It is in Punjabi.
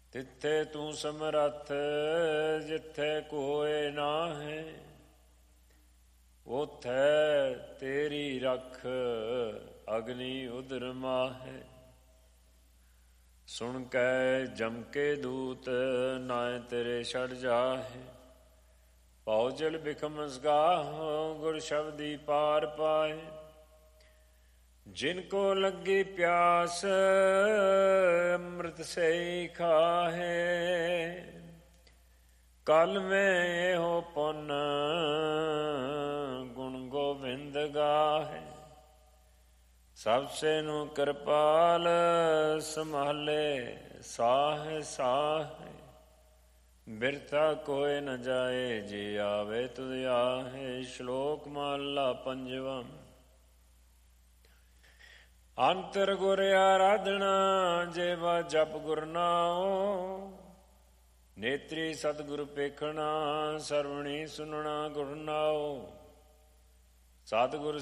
ਤਿੱਥੇ ਤੂੰ ਸਮਰੱਥ ਜਿੱਥੇ ਕੋਇ ਨਾਹੈ, ਉਥੈ ਤੇਰੀ ਰਖ ਅਗਨੀ ਉਦਰ ਮਾਹੈ। ਸੁਣ ਕੈ ਜਮ ਕੇ ਦੂਤ ਨਾਇ ਤੇਰੇ ਛੜ ਜਾਹੇ, ਭਉ ਜਲ ਬਿਖਮ ਸਗਾਹੁ ਗੁਰ ਸ਼ਬਦੀ ਪਾਰ ਪਾਏ। ਜਿਨ ਕੋ ਲੱਗੀ ਪਿਆਸ ਅੰਮ੍ਰਿਤ ਸੇ ਖਾਹੇ, ਕਲ ਮੈਂ ਇਹੋ ਪੁੰਨ ਗੁਣ ਗੋਬਿੰਦ ਗਾਹੇ। ਸਭ ਸੇ ਨੂੰ ਕਿਰਪਾਲ ਸੰਭਾਲੇ ਸਾਹ ਸਾਹ, ਬਿਰਥਾ ਕੋਇ ਨ ਜਾਏ ਜੇ ਆਵੇ ਤੁਧ ਆਹੇ। ਸ਼ਲੋਕ ਮਹਲਾ ਪੰਜਵਾਂ। ਅੰਤਰ ਗੁਰ ਆਰਾਧਨਾ ਜੇਵਾ ਜਪ ਗੁਰ ਨਾਉ, ਨੇਤਰੀ ਸਤਿਗੁਰ ਪੇਖਣਾ ਸਰਵਣੀ ਸੁਨਣਾ ਗੁਰ ਨਾਉ। ਸਤਿਗੁਰ